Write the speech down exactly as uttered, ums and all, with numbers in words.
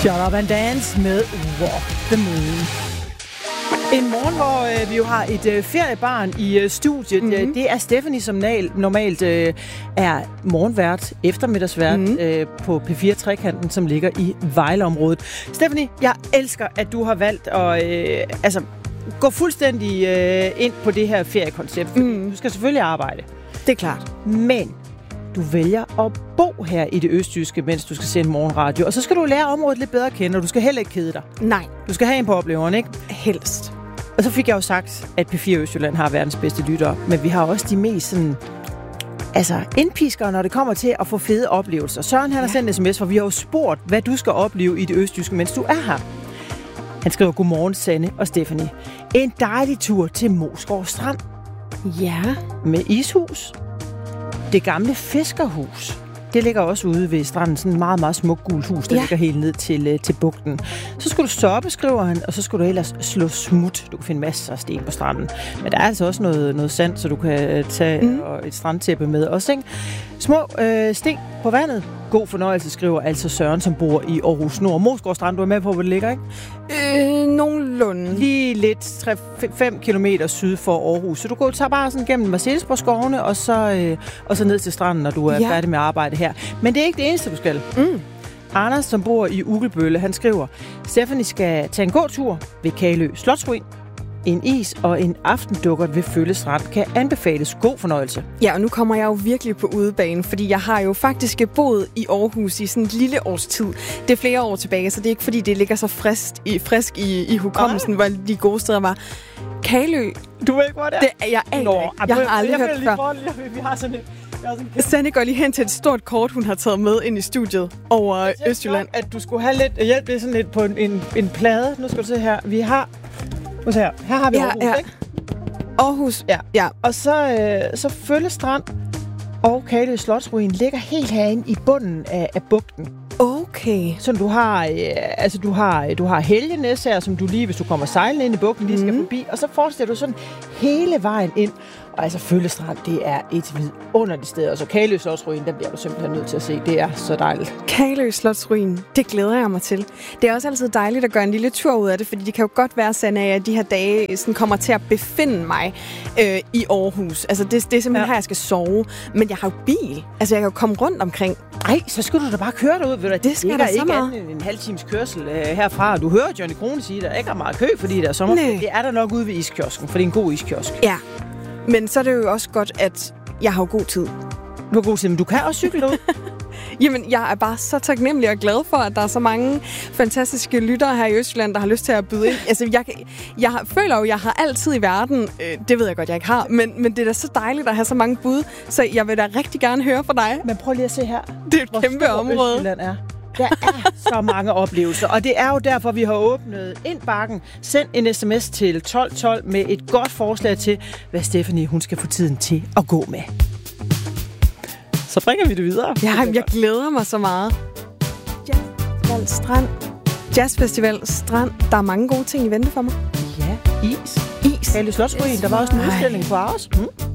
Shut Up and Dance med Walk the Moon. En morgen, hvor øh, vi jo har et øh, feriebarn i øh, studiet. Mm-hmm. Det er Stephanie, som nal- normalt øh, er morgenvært, eftermiddagsvært mm-hmm. øh, på P fire Trekanten, som ligger i Vejleområdet. Stephanie, jeg elsker, at du har valgt at øh, altså, gå fuldstændig øh, ind på det her feriekoncept. Mm. Du skal selvfølgelig arbejde. Det er klart. Men du vælger at bo her i det østjyske, mens du skal se en morgenradio. Og så skal du lære området lidt bedre at kende, og du skal heller ikke kede dig. Nej. Du skal have en på opleveren, ikke? Helst. Og så fik jeg jo sagt, at P fire Østjylland har verdens bedste lyttere, men vi har også de mest sådan, altså indpiskere, når det kommer til at få fede oplevelser. Søren, han har ja. sendt en sms, for vi har jo spurgt, hvad du skal opleve i det østjyske, mens du er her. Han skriver, godmorgen, Sanne og Stephanie. En dejlig tur til Moesgaard Strand. Ja. Med ishus. Det gamle fiskerhus. Det ligger også ude ved stranden. Sådan en meget, meget smuk gult hus, der ja. ligger helt ned til, til bugten. Så skal du stoppe, skriver han, og så skal du ellers slå smut. Du kan finde masser af sten på stranden. Men der er altså også noget, noget sand, så du kan tage mm. et strandtæppe med også, ikke? Små øh, sten på vandet. God fornøjelse, skriver altså Søren, som bor i Aarhus Nord. Moesgaard Strand, du er med på, hvor det ligger, ikke? Øh, nogenlunde. Lige lidt tre fem kilometer syd for Aarhus. Så du går tager bare sådan gennem Marselisborg-skovene, og så, øh, og så ned til stranden, når du er ja. færdig med at arbejde her. Men det er ikke det eneste, du skal. Mm. Anders, som bor i Ugelbølle, han skriver, Stephanie skal tage en gåtur ved Kalø Slotsruin. En is og en aftendukkert ved Følle Strand kan anbefales. God fornøjelse. Ja, og nu kommer jeg jo virkelig på udebane, fordi jeg har jo faktisk boet i Aarhus i sådan et lille års tid. Det er flere år tilbage, så det er ikke fordi, det ligger så frisk i, frisk i, i hukommelsen, hvor de gode steder var. Kalø. Du ved ikke, hvor det er? Det er jeg ikke. Jeg, jeg har aldrig hørt før. Vi har sådan et... Sanne går lige hen til et stort kort, hun har taget med ind i studiet over Østjylland. At du skulle have lidt hjælp, det er sådan lidt på en, en, en plade. Nu skal du se her. Vi har... Her. her har vi ja, Aarhus, ja. ikke? Aarhus, ja. ja. Og så, øh, så Følle Strand og Kalø Slotsruin ligger helt herinde i bunden af, af bugten. Okay. Så du har, øh, altså du har, du har Helgenæs her, som du lige, hvis du kommer sejlende ind i bugten, lige skal mm. forbi. Og så forestiller du sådan hele vejen ind. Og altså Følle Strand, det er et vidunderligt sted. Og så Kalø Slotsruin, den bliver du simpelthen nødt til at se. Det er så dejligt. Kalø Slotsruin, det glæder jeg mig til. Det er også altid dejligt at gøre en lille tur ud af det, fordi det kan jo godt være, Sanne, at jeg de her dage sådan kommer til at befinde mig øh, i Aarhus. Altså det, det er simpelthen ja. her, jeg skal sove. Men jeg har jo bil. Altså jeg kan jo komme rundt omkring. Ej, så skal du da bare køre derud. Ved du, det skal der ikke andet end en halv times kørsel øh, herfra. Du hører Johnny Krone sige, at der ikke er meget kø, fordi der er sommerferie. Det er der nok ude ved iskiosken, for det er en god iskiosk. Ja. Men så er det jo også godt, at jeg har god tid. Du har god tid, men du kan også cykle ud. Jamen, jeg er bare så taknemmelig og glad for, at der er så mange fantastiske lyttere her i Østjylland, der har lyst til at byde ind. Altså, jeg, jeg føler jo, at jeg har altid i verden, øh, det ved jeg godt, jeg ikke har, men, men det er da så dejligt at have så mange bud, så jeg vil da rigtig gerne høre fra dig. Men prøv lige at se her. Det er et kæmpe område. Østjylland er. Der er så mange oplevelser, og det er jo derfor, vi har åbnet indbakken. Send en sms til tolv tolv med et godt forslag til, hvad Stephanie hun skal få tiden til at gå med. Så bringer vi det videre. Ja, jeg glæder mig så meget. Jazzfestival Strand. Jazzfestival Strand. Der er mange gode ting i vente for mig. Ja, is. Is. Kalø Slotsruin. Der var også en udstilling på Aarhus. Hmm?